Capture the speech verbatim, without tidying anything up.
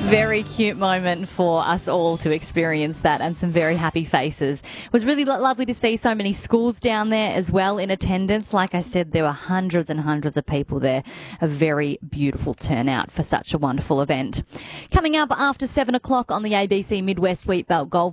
Very cute moment for us all to experience that, and some very happy faces. It was really lo- lovely to see so many schools down there as well in attendance. Like I said, there were hundreds and hundreds of people there. A very beautiful turnout for such a wonderful event. Coming up after seven o'clock on the A B C Midwest Wheatbelt Golf